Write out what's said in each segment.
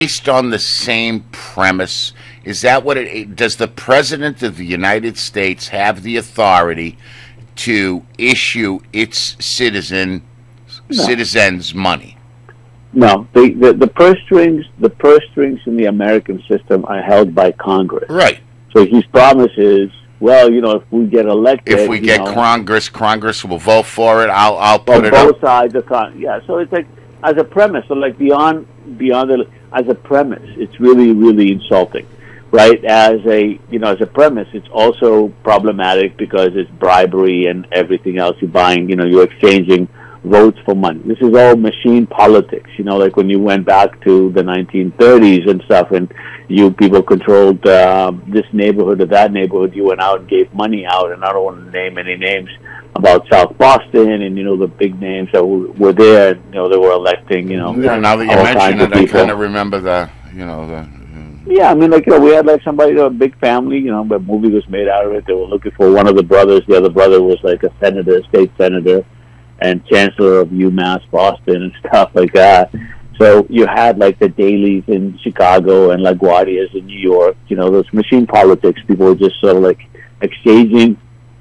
based on the same premise? Is that what it does? The president of the United States have the authority to issue its citizens money? No, the purse strings in the American system are held by Congress. Right. So his promise is, well, if we get elected, if we get Congress will vote for it. I'll put it both up. sides of So it's like as a premise, so like beyond as a premise, it's really, really insulting, right? As a premise, it's also problematic because it's bribery and everything else. You're buying, you're exchanging votes for money. This is all machine politics, like when you went back to the 1930s and stuff, and people controlled this neighborhood or that neighborhood. You went out and gave money out, and I don't want to name any names about South Boston and the big names that were there. They were electing. Yeah, now that you mention it, I kind of remember Yeah, I mean, we had somebody, a big family. But a movie was made out of it. They were looking for one of the brothers. The other brother was like a senator, state senator, and chancellor of UMass Boston and stuff like that. So you had the Dailies in Chicago and LaGuardias in New York. Those machine politics. People were just sort of exchanging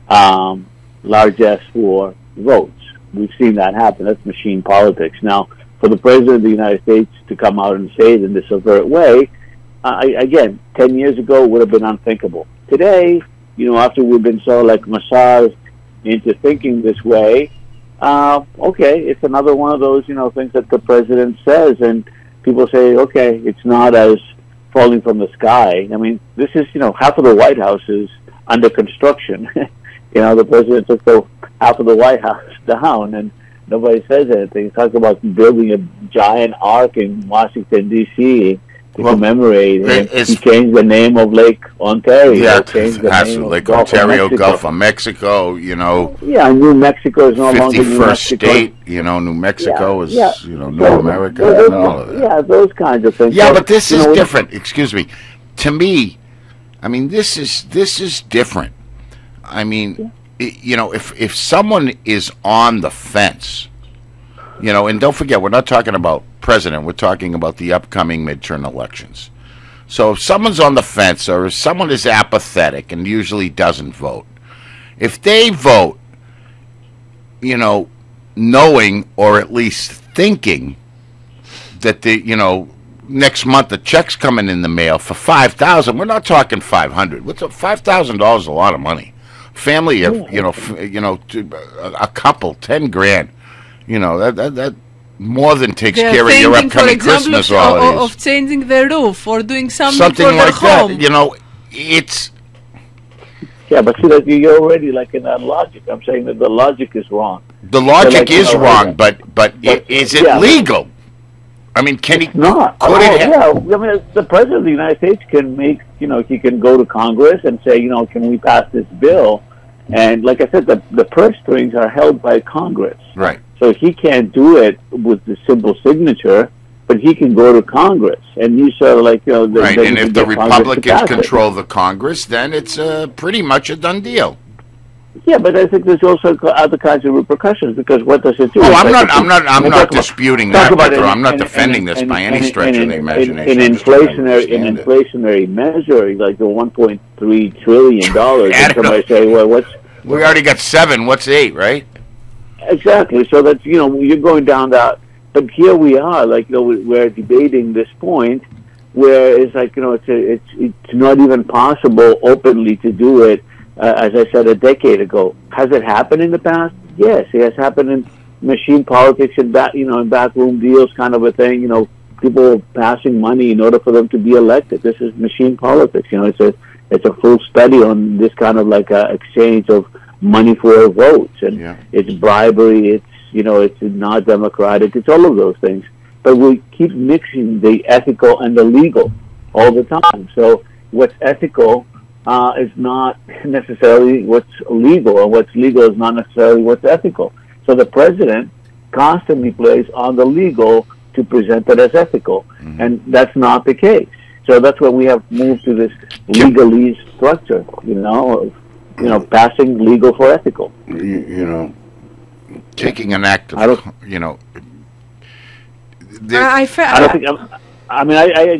largesse for votes. We've seen that happen. That's machine politics. Now, for the president of the United States to come out and say it in this overt way, again, 10 years ago would have been unthinkable. Today, after we've been so massaged into thinking this way, okay, it's another one of those, things that the president says, and people say, okay, it's not as falling from the sky. I mean, this is, half of the White House is under construction. The president took half of the White House down, and nobody says anything. He talks about building a giant ark in Washington, D.C., to commemorate it. He changed the name of Lake Ontario. Yeah, Lake Ontario, Gulf of Mexico, Yeah, New Mexico is no longer New Mexico. 51st state, New Mexico is, New America. And all of that. Yeah, those kinds of things. Yeah, but this is different. Excuse me. To me, I mean, this is different. I mean, if someone is on the fence, and don't forget, we're not talking about president, we're talking about the upcoming midterm elections. So if someone's on the fence, or if someone is apathetic and usually doesn't vote, if they vote, knowing or at least thinking that next month the check's coming in the mail for $5,000, we're not talking $500. What's $5,000 is a lot of money. Family of a couple, $10,000. That more than takes care of your upcoming Christmas holidays. Of changing the roof or doing something for like their home. That. It's... Yeah, but see, that you're already in that logic. I'm saying that the logic is wrong. The logic is wrong, but is it legal? I mean, can he... Not. I mean, the president of the United States can make, he can go to Congress and say, can we pass this bill? And like I said, the purse strings are held by Congress. Right. So he can't do it with the simple signature, but he can go to Congress. And you sort of right, and if the Republicans control the Congress, then it's pretty much a done deal. Yeah, but I think there's also other kinds of repercussions, because what does it do? Oh, I'm not disputing that, Pedro. I'm not defending this by any stretch of the imagination. In inflationary measure, like the $1.3 trillion, and somebody say, well, we already got 7. What's 8, right? Exactly. So that you're going down that. But here we are, we're debating this point where it's it's not even possible openly to do it. As I said a decade ago, has it happened in the past? Yes, it has happened in machine politics and in backroom deals, kind of a thing. People passing money in order for them to be elected. This is machine politics. It's a full study on this kind of exchange of money for votes, and it's bribery. It's not democratic. It's all of those things. But we keep mixing the ethical and the legal all the time. So what's ethical is not necessarily what's legal, and what's legal is not necessarily what's ethical. So the president constantly plays on the legal to present it as ethical, and that's not the case. So that's why we have moved to this legalese structure, passing legal for ethical. Taking an act of, I don't think I mean, I